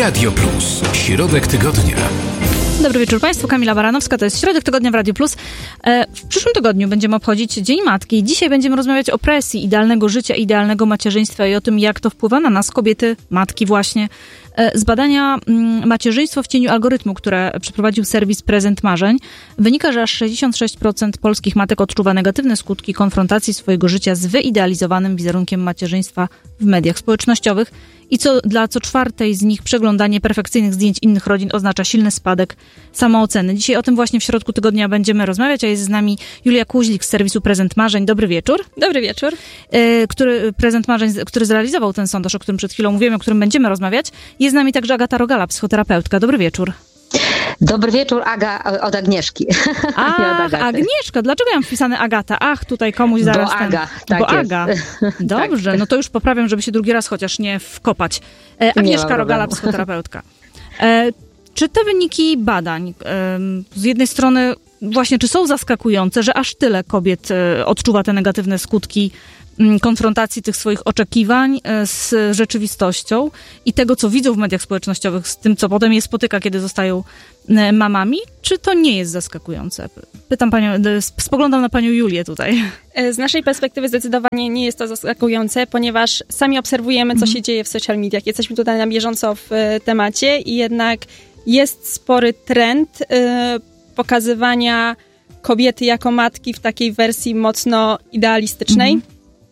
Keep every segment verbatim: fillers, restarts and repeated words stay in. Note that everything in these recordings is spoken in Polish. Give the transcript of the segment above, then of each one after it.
Radio Plus. Środek tygodnia. Dobry wieczór Państwu, Kamila Baranowska, to jest Środek Tygodnia w Radio Plus. W przyszłym tygodniu będziemy obchodzić Dzień Matki. Dzisiaj będziemy rozmawiać o presji idealnego życia, idealnego macierzyństwa i o tym, jak to wpływa na nas, kobiety, matki właśnie. Z badania Macierzyństwo w cieniu algorytmu, które przeprowadził serwis Prezent Marzeń, wynika, że aż sześćdziesiąt sześć procent polskich matek odczuwa negatywne skutki konfrontacji swojego życia z wyidealizowanym wizerunkiem macierzyństwa w mediach społecznościowych i co dla co czwartej z nich przeglądanie perfekcyjnych zdjęć innych rodzin oznacza silny spadek samooceny. Dzisiaj o tym właśnie w środku tygodnia będziemy rozmawiać, a jest z nami Julia Kuźlik z serwisu Prezent Marzeń. Dobry wieczór. Dobry wieczór. Który, Prezent Marzeń, który zrealizował ten sondaż, o którym przed chwilą mówiłem, o którym będziemy rozmawiać. Jest z nami także Agata Rogala, psychoterapeutka. Dobry wieczór. Dobry wieczór, Aga od Agnieszki. Ach, Agnieszka. Dlaczego ja mam wpisane Agata? Ach, tutaj komuś zaraz... Bo ten... Aga, tak Bo jest. Aga. Dobrze, tak. No to już poprawiam, żeby się drugi raz chociaż nie wkopać. E, Agnieszka Rogala, psychoterapeutka. E, czy te wyniki badań e, z jednej strony właśnie, czy są zaskakujące, że aż tyle kobiet e, odczuwa te negatywne skutki konfrontacji tych swoich oczekiwań z rzeczywistością i tego, co widzą w mediach społecznościowych, z tym, co potem je spotyka, kiedy zostają mamami, czy to nie jest zaskakujące? Pytam panią, spoglądam na panią Julię tutaj. Z naszej perspektywy zdecydowanie nie jest to zaskakujące, ponieważ sami obserwujemy, co mm. się dzieje w social mediach. Jesteśmy tutaj na bieżąco w temacie i jednak jest spory trend y, pokazywania kobiety jako matki w takiej wersji mocno idealistycznej. Mm.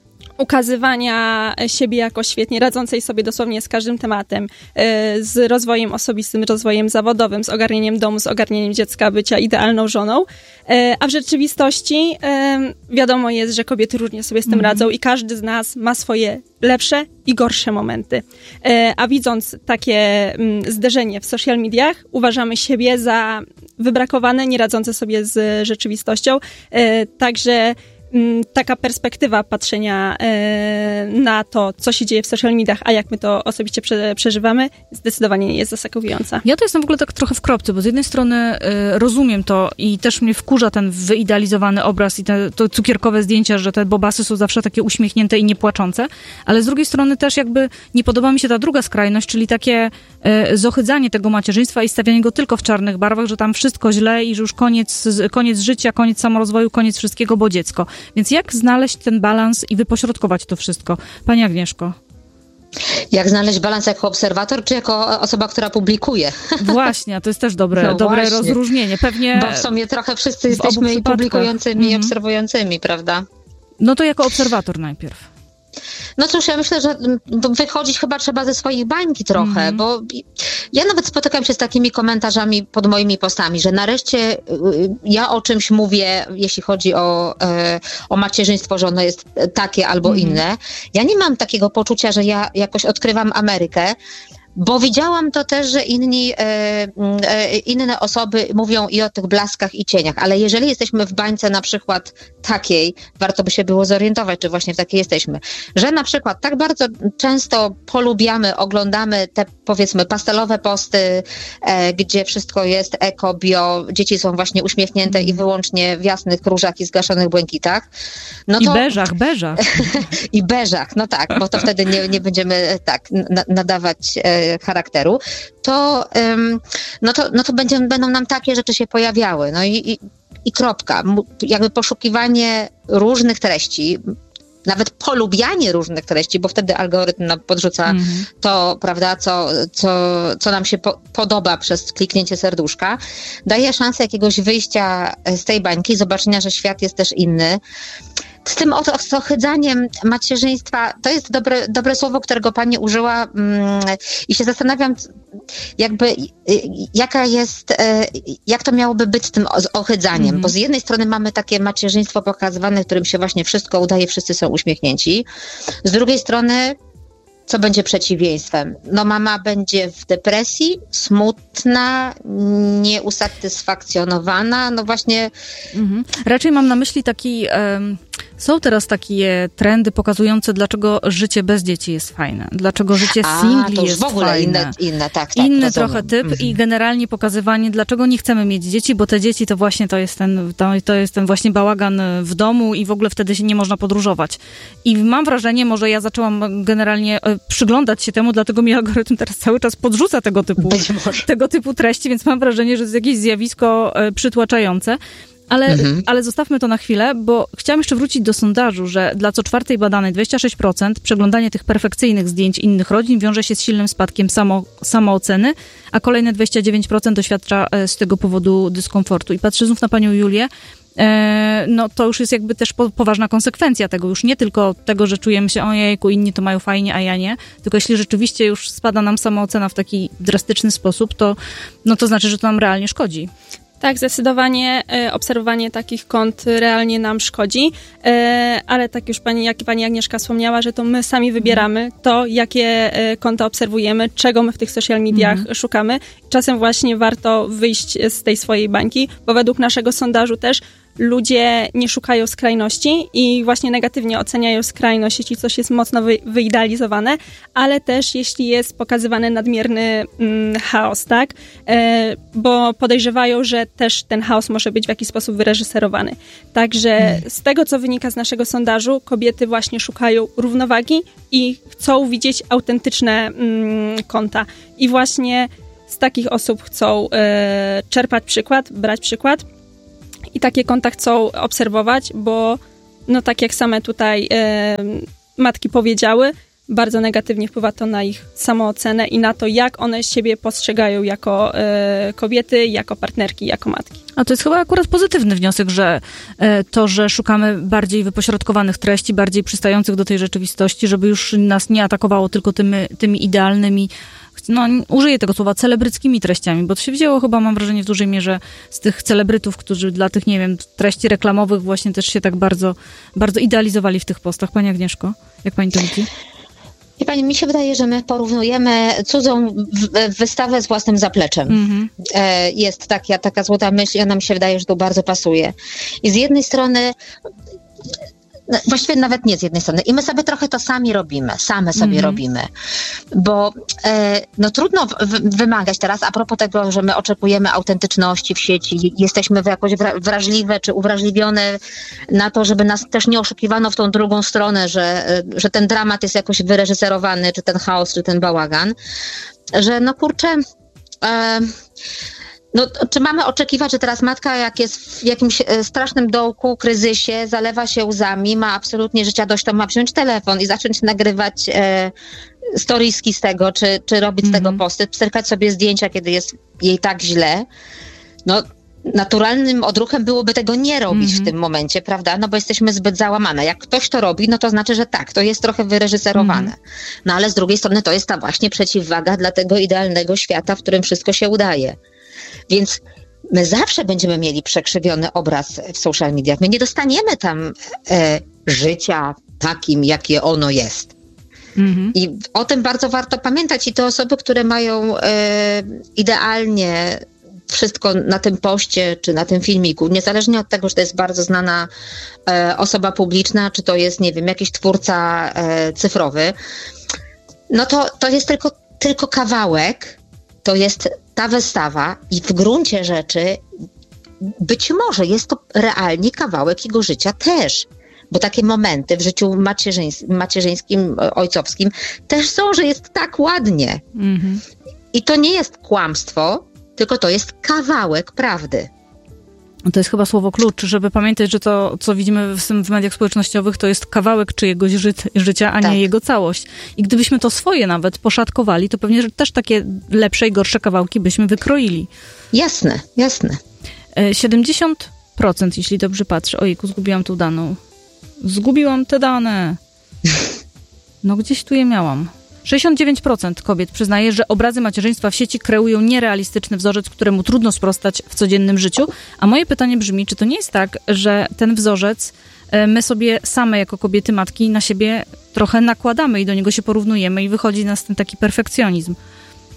Ukazywania siebie jako świetnie radzącej sobie dosłownie z każdym tematem, z rozwojem osobistym, rozwojem zawodowym, z ogarnieniem domu, z ogarnieniem dziecka, bycia idealną żoną. A w rzeczywistości wiadomo jest, że kobiety różnie sobie z tym radzą i każdy z nas ma swoje lepsze i gorsze momenty. A widząc takie zderzenie w social mediach, uważamy siebie za wybrakowane, nie radzące sobie z rzeczywistością. Także taka perspektywa patrzenia e, na to, co się dzieje w social mediach, a jak my to osobiście prze, przeżywamy, zdecydowanie nie jest zaskakująca. Ja to jestem w ogóle tak trochę w kropce, bo z jednej strony e, rozumiem to i też mnie wkurza ten wyidealizowany obraz i te to cukierkowe zdjęcia, że te bobasy są zawsze takie uśmiechnięte i niepłaczące, ale z drugiej strony też jakby nie podoba mi się ta druga skrajność, czyli takie e, zohydzanie tego macierzyństwa i stawianie go tylko w czarnych barwach, że tam wszystko źle i że już koniec, koniec życia, koniec samorozwoju, koniec wszystkiego, bo dziecko. Więc jak znaleźć ten balans i wypośrodkować to wszystko? Pani Agnieszko. Jak znaleźć balans jako obserwator, czy jako osoba, która publikuje? Właśnie, a to jest też dobre, no dobre rozróżnienie. Pewnie bo w sumie trochę wszyscy jesteśmy i publikującymi, i mm-hmm. obserwującymi, prawda? No to jako obserwator najpierw. No cóż, ja myślę, że wychodzić chyba trzeba ze swoich bańki trochę, mm. bo ja nawet spotykam się z takimi komentarzami pod moimi postami, że nareszcie ja o czymś mówię, jeśli chodzi o, o macierzyństwo, że ono jest takie albo mm. inne. Ja nie mam takiego poczucia, że ja jakoś odkrywam Amerykę, bo widziałam to też, że inni, e, e, inne osoby mówią i o tych blaskach i cieniach, ale jeżeli jesteśmy w bańce na przykład takiej, warto by się było zorientować, czy właśnie w takiej jesteśmy, że na przykład tak bardzo często polubiamy, oglądamy te powiedzmy pastelowe posty, e, gdzie wszystko jest eko, bio, dzieci są właśnie uśmiechnięte mm. i wyłącznie w jasnych różach i zgaszonych błękitach. No to... I beżach, beżach. I beżach, no tak, bo to wtedy nie, nie będziemy tak na, nadawać e, charakteru, to, ym, no to, no to będzie, będą nam takie rzeczy się pojawiały. No i, i, i kropka. Jakby poszukiwanie różnych treści, nawet polubianie różnych treści, bo wtedy algorytm nam podrzuca mm-hmm. to, prawda, co, co, co nam się po, podoba przez kliknięcie serduszka, daje szansę jakiegoś wyjścia z tej bańki, zobaczenia, że świat jest też inny. Z tym ohydzaniem macierzyństwa, to jest dobre, dobre słowo, którego pani użyła mm, i się zastanawiam, jakby jaka jest, jak to miałoby być z tym ohydzaniem, mm-hmm. bo z jednej strony mamy takie macierzyństwo pokazywane, w którym się właśnie wszystko udaje, wszyscy są uśmiechnięci, z drugiej strony co będzie przeciwieństwem? No mama będzie w depresji, smutna, nieusatysfakcjonowana, no właśnie... Mhm. Raczej mam na myśli taki... Um... Są teraz takie trendy pokazujące, dlaczego życie bez dzieci jest fajne, dlaczego życie A, singli to już jest w ogóle fajne. inne, inne, tak, tak. Inny rozumiem. trochę typ Mhm. i generalnie pokazywanie, dlaczego nie chcemy mieć dzieci, bo te dzieci to właśnie to jest ten, to, to jest ten właśnie bałagan w domu i w ogóle wtedy się nie można podróżować. I mam wrażenie, może ja zaczęłam generalnie przyglądać się temu, dlatego mi algorytm teraz cały czas podrzuca tego typu, tego typu treści, więc mam wrażenie, że to jest jakieś zjawisko przytłaczające. Ale, mhm. ale zostawmy to na chwilę, bo chciałam jeszcze wrócić do sondażu, że dla co czwartej badanej dwadzieścia sześć procent przeglądanie tych perfekcyjnych zdjęć innych rodzin wiąże się z silnym spadkiem samo, samooceny, a kolejne dwadzieścia dziewięć procent doświadcza z tego powodu dyskomfortu. I patrzę znów na panią Julię, e, no to już jest jakby też po, poważna konsekwencja tego, już nie tylko tego, że czujemy się, ojejku, inni to mają fajnie, a ja nie, tylko jeśli rzeczywiście już spada nam samoocena w taki drastyczny sposób, to, no to znaczy, że to nam realnie szkodzi. Tak, zdecydowanie e, obserwowanie takich kont realnie nam szkodzi, e, ale tak już pani, jak pani Agnieszka wspomniała, że to my sami wybieramy to, jakie e, konta obserwujemy, czego my w tych social mediach mm. szukamy. Czasem właśnie warto wyjść z tej swojej bańki, bo według naszego sondażu też ludzie nie szukają skrajności i właśnie negatywnie oceniają skrajność, jeśli coś jest mocno wy, wyidealizowane, ale też jeśli jest pokazywany nadmierny mm, chaos, tak? E, bo podejrzewają, że też ten chaos może być w jakiś sposób wyreżyserowany. Także hmm. z tego, co wynika z naszego sondażu, kobiety właśnie szukają równowagi i chcą widzieć autentyczne mm, konta. I właśnie z takich osób chcą e, czerpać przykład, brać przykład. I takie konta chcą obserwować, bo no tak jak same tutaj e, matki powiedziały, bardzo negatywnie wpływa to na ich samoocenę i na to, jak one siebie postrzegają jako e, kobiety, jako partnerki, jako matki. A to jest chyba akurat pozytywny wniosek, że e, to, że szukamy bardziej wypośrodkowanych treści, bardziej przystających do tej rzeczywistości, żeby już nas nie atakowało tylko tymi, tymi idealnymi, no użyję tego słowa, celebryckimi treściami, bo to się wzięło chyba, mam wrażenie, w dużej mierze z tych celebrytów, którzy dla tych, nie wiem, treści reklamowych właśnie też się tak bardzo, bardzo idealizowali w tych postach. Pani Agnieszko, jak pani to widzi? Wie pani, mi się wydaje, że my porównujemy cudzą wystawę z własnym zapleczem. Mm-hmm. Jest taka, taka złota myśl i ona mi się wydaje, że to bardzo pasuje. I z jednej strony, właściwie nawet nie z jednej strony, i my sobie trochę to sami robimy, same sobie mm-hmm. robimy, bo e, no trudno w, wymagać teraz, a propos tego, że my oczekujemy autentyczności w sieci, jesteśmy jakoś wrażliwe czy uwrażliwione na to, żeby nas też nie oszukiwano w tą drugą stronę, że, że ten dramat jest jakoś wyreżyserowany, czy ten chaos, czy ten bałagan, że no kurczę, e, no, czy mamy oczekiwać, że teraz matka, jak jest w jakimś strasznym dołku, kryzysie, zalewa się łzami, ma absolutnie życia dość, to ma wziąć telefon i zacząć nagrywać e, storieski z tego, czy, czy robić mm-hmm. z tego posty, pstrykać sobie zdjęcia, kiedy jest jej tak źle. No, naturalnym odruchem byłoby tego nie robić mm-hmm. w tym momencie, prawda? No bo jesteśmy zbyt załamane. Jak ktoś to robi, no to znaczy, że tak, to jest trochę wyreżyserowane. Mm-hmm. No ale z drugiej strony to jest ta właśnie przeciwwaga dla tego idealnego świata, w którym wszystko się udaje. Więc my zawsze będziemy mieli przekrzywiony obraz w social mediach. My nie dostaniemy tam e, życia takim, jakie ono jest. Mm-hmm. I o tym bardzo warto pamiętać. I te osoby, które mają e, idealnie wszystko na tym poście, czy na tym filmiku, niezależnie od tego, że to jest bardzo znana e, osoba publiczna, czy to jest, nie wiem, jakiś twórca e, cyfrowy, no to, to jest tylko, tylko kawałek, to jest ta wystawa i w gruncie rzeczy być może jest to realnie kawałek jego życia też. Bo takie momenty w życiu macierzyńskim, macierzyńskim, ojcowskim też są, że jest tak ładnie. Mm-hmm. I to nie jest kłamstwo, tylko to jest kawałek prawdy. To jest chyba słowo klucz, żeby pamiętać, że to, co widzimy w, w mediach społecznościowych, to jest kawałek czyjegoś ży- życia, a tak. nie jego całość. I gdybyśmy to swoje nawet poszatkowali, to pewnie że też takie lepsze i gorsze kawałki byśmy wykroili. Jasne, jasne. siedemdziesiąt procent, jeśli dobrze patrzę. Ojku, zgubiłam tu daną. Zgubiłam te dane. No gdzieś tu je miałam. sześćdziesiąt dziewięć procent kobiet przyznaje, że obrazy macierzyństwa w sieci kreują nierealistyczny wzorzec, któremu trudno sprostać w codziennym życiu. A moje pytanie brzmi, czy to nie jest tak, że ten wzorzec my sobie same jako kobiety, matki na siebie trochę nakładamy i do niego się porównujemy i wychodzi nas ten taki perfekcjonizm?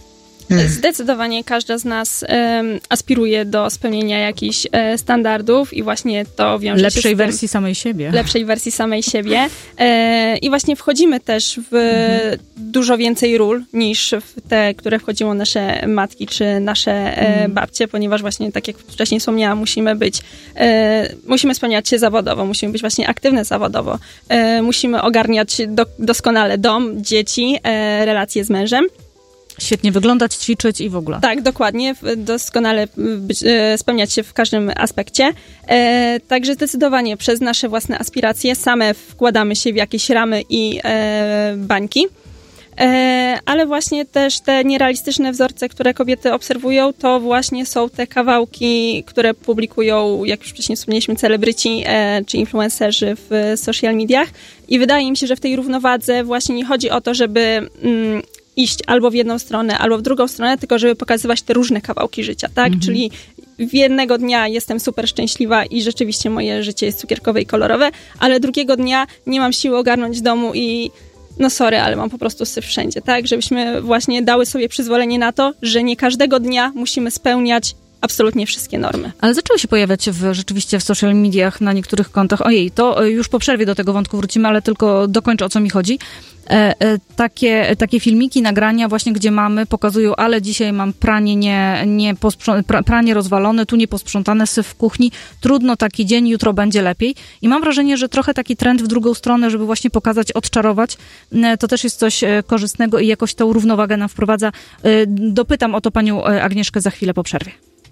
Zdecydowanie każda z nas um, aspiruje do spełnienia jakichś e, standardów i właśnie to wiąże lepszej się z tym, wersji samej siebie. Lepszej wersji samej siebie. E, I właśnie wchodzimy też w mhm. dużo więcej ról niż w te, które wchodziło nasze matki czy nasze e, mhm. babcie, ponieważ właśnie, tak jak wcześniej wspomniałam, musimy być, e, musimy spełniać się zawodowo, musimy być właśnie aktywne zawodowo, e, musimy ogarniać do, doskonale dom, dzieci, e, relacje z mężem. Świetnie wyglądać, ćwiczyć i w ogóle. Tak, dokładnie. Doskonale być, e, spełniać się w każdym aspekcie. E, także zdecydowanie przez nasze własne aspiracje same wkładamy się w jakieś ramy i e, bańki. E, ale właśnie też te nierealistyczne wzorce, które kobiety obserwują, to właśnie są te kawałki, które publikują, jak już wcześniej wspomnieliśmy, celebryci e, czy influencerzy w social mediach. I wydaje mi się, że w tej równowadze właśnie nie chodzi o to, żeby... Mm, iść albo w jedną stronę, albo w drugą stronę, tylko żeby pokazywać te różne kawałki życia, tak? Mhm. Czyli w jednego dnia jestem super szczęśliwa i rzeczywiście moje życie jest cukierkowe i kolorowe, ale drugiego dnia nie mam siły ogarnąć domu i no sorry, ale mam po prostu syf wszędzie, tak? Żebyśmy właśnie dały sobie przyzwolenie na to, że nie każdego dnia musimy spełniać absolutnie wszystkie normy. Ale zaczęły się pojawiać w, rzeczywiście w social mediach na niektórych kontach. Ojej, to już po przerwie do tego wątku wrócimy, ale tylko dokończę, o co mi chodzi. E, e, takie, takie filmiki, nagrania właśnie, gdzie mamy pokazują, ale dzisiaj mam pranie nie, nie posprząt, pra, pranie rozwalone, tu nie posprzątane, syf w kuchni. Trudno, taki dzień, jutro będzie lepiej. I mam wrażenie, że trochę taki trend w drugą stronę, żeby właśnie pokazać, odczarować, e, to też jest coś e, korzystnego i jakoś tą równowagę nam wprowadza. E, dopytam o to panią Agnieszkę za chwilę po przerwie.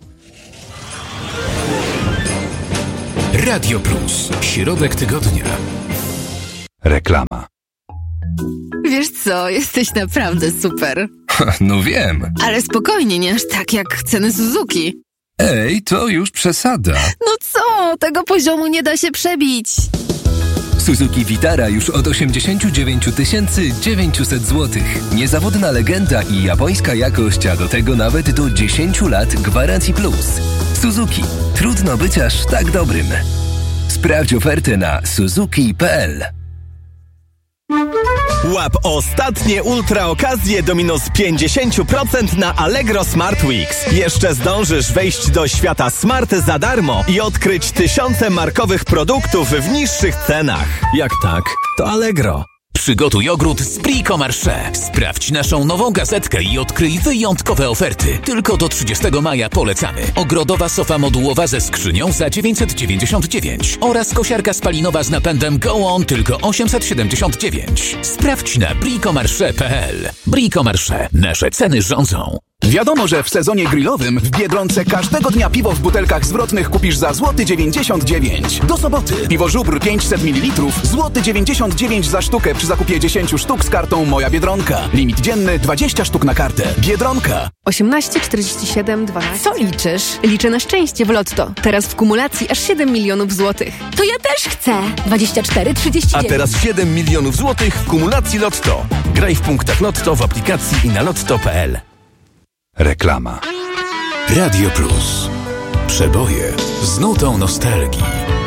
Radio Plus. Środek tygodnia. Reklama. Wiesz co, jesteś naprawdę super. No wiem. Ale spokojnie, nie aż tak jak ceny Suzuki. Ej, to już przesada. No co, tego poziomu nie da się przebić. Suzuki Vitara już od osiemdziesiąt dziewięć tysięcy dziewięćset złotych. Niezawodna legenda i japońska jakość, a do tego nawet do dziesięć lat gwarancji plus. Suzuki. Trudno być aż tak dobrym. Sprawdź ofertę na suzuki kropka p l. Łap ostatnie ultra okazje do minus pięćdziesiąt procent na Allegro Smart Weeks. Jeszcze zdążysz wejść do świata Smart za darmo i odkryć tysiące markowych produktów w niższych cenach. Jak tak, to Allegro. Przygotuj ogród z Brico Marché. Sprawdź naszą nową gazetkę i odkryj wyjątkowe oferty. Tylko do trzydziestego maja polecamy. Ogrodowa sofa modułowa ze skrzynią za dziewięćset dziewięćdziesiąt dziewięć oraz kosiarka spalinowa z napędem Go On tylko osiemset siedemdziesiąt dziewięć. Sprawdź na brico marché kropka p l. Brico Marché. Nasze ceny rządzą. Wiadomo, że w sezonie grillowym w Biedronce każdego dnia piwo w butelkach zwrotnych kupisz za złoty dziewięćdziesiąt dziewięć. Do soboty. Piwo Żubr pięćset mililitrów, złoty dziewięćdziesiąt dziewięć za sztukę przy zakupie dziesięć sztuk z kartą Moja Biedronka. Limit dzienny dwadzieścia sztuk na kartę. Biedronka. osiemnaście czterdzieści siedem dwanaście. Co liczysz? Liczę na szczęście w Lotto. Teraz w kumulacji aż siedem milionów złotych. To ja też chcę. dwadzieścia cztery trzydzieści dziewięć. A teraz siedem milionów złotych w kumulacji Lotto. Graj w punktach Lotto w aplikacji i na lotto kropka p l. Reklama. Radio Plus. Przeboje z nutą nostalgii.